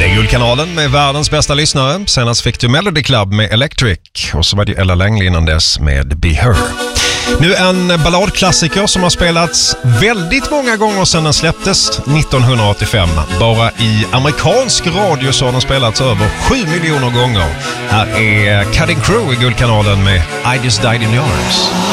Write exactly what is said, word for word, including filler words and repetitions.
Det är Guldkanalen med världens bästa lyssnare. Senast fick du Melody Club med Electric. Och så var det Ella Langley innan dess med Be Her. Nu en balladklassiker som har spelats väldigt många gånger sedan den släpptes nittonhundraåttiofem. Bara i amerikansk radio så har den spelats över sju miljoner gånger. Här är Cutting Crew i Guldkanalen med I Just Died in Your Arms.